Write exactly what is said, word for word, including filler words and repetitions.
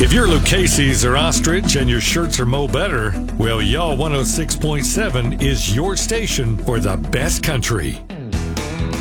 If you're Lucchese's or Ostrich and your shirts are Mo Better, well, y'all one oh six point seven is your station for the best country.